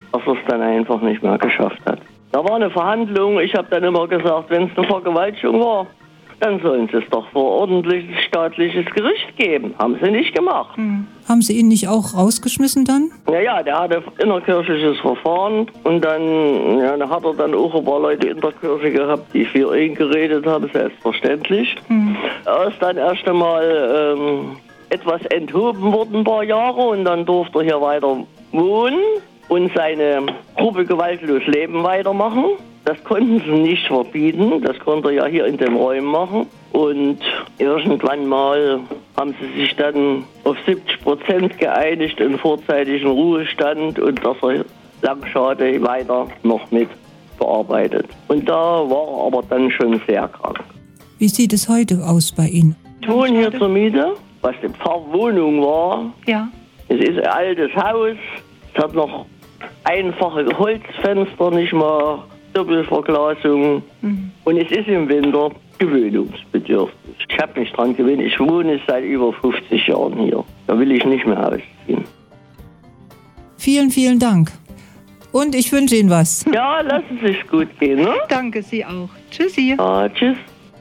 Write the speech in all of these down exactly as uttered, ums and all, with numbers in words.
dass er es dann einfach nicht mehr geschafft hat. Da war eine Verhandlung. Ich habe dann immer gesagt, wenn es eine Vergewaltigung war, dann sollen sie es doch vor ordentliches staatliches Gericht geben. Haben sie nicht gemacht. Hm. Haben sie ihn nicht auch rausgeschmissen dann? Ja, ja, der hatte innerkirchliches Verfahren und dann, ja, da hat er dann auch ein paar Leute in der Kirche gehabt, die für ihn geredet haben, selbstverständlich. Hm. Er ist dann erst einmal ähm, etwas enthoben worden, ein paar Jahre, und dann durfte er hier weiter wohnen und seine Gruppe gewaltlos Leben weitermachen. Das konnten sie nicht verbieten, das konnte er ja hier in den Räumen machen. Und irgendwann mal haben sie sich dann auf siebzig Prozent geeinigt in vorzeitigen Ruhestand und dass er Langschade weiter noch mit bearbeitet. Und da war er aber dann schon sehr krank. Wie sieht es heute aus bei Ihnen? Ich wohne hier zur Miete, was die Pfarrwohnung war. Ja. Es ist ein altes Haus, es hat noch einfache Holzfenster, nicht mal Doppelverglasung. Mhm. Und es ist im Winter gewöhnungsbedürftig. Ich habe mich dran gewöhnt. Ich wohne seit über fünfzig Jahren hier. Da will ich nicht mehr ausziehen. Vielen, vielen Dank. Und ich wünsche Ihnen was. Ja, lassen Sie es gut gehen, ne? Danke, Sie auch. Tschüssi. Ja, tschüss.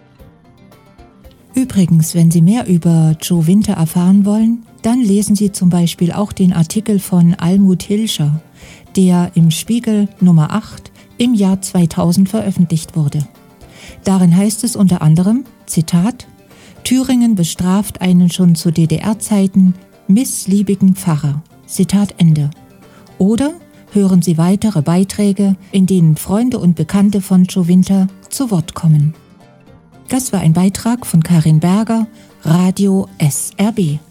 Übrigens, wenn Sie mehr über Joe Winter erfahren wollen, dann lesen Sie zum Beispiel auch den Artikel von Almut Hilscher, der im Spiegel Nummer acht im Jahr zweitausend veröffentlicht wurde. Darin heißt es unter anderem, Zitat, Thüringen bestraft einen schon zu D D R-Zeiten missliebigen Pfarrer. Zitat Ende. Oder hören Sie weitere Beiträge, in denen Freunde und Bekannte von Joe Winter zu Wort kommen. Das war ein Beitrag von Karin Berger, Radio S R B.